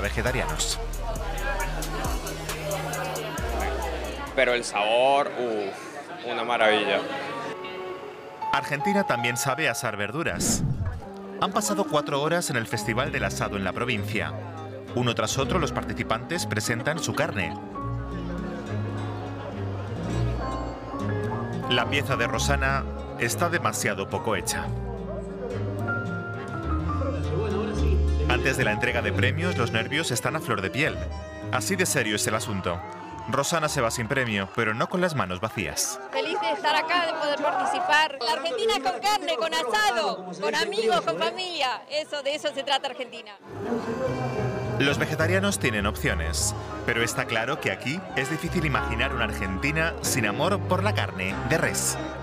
para vegetarianos. Pero el sabor, una maravilla. Argentina también sabe asar verduras. Han pasado 4 horas en el Festival del Asado en la provincia. Uno tras otro los participantes presentan su carne. La pieza de Rosana está demasiado poco hecha. Antes de la entrega de premios, los nervios están a flor de piel. Así de serio es el asunto. Rosana se va sin premio, pero no con las manos vacías. Feliz de estar acá, de poder participar. La Argentina con carne, con asado, con amigos, con familia. De eso se trata Argentina. Los vegetarianos tienen opciones, pero está claro que aquí es difícil imaginar una Argentina sin amor por la carne de res.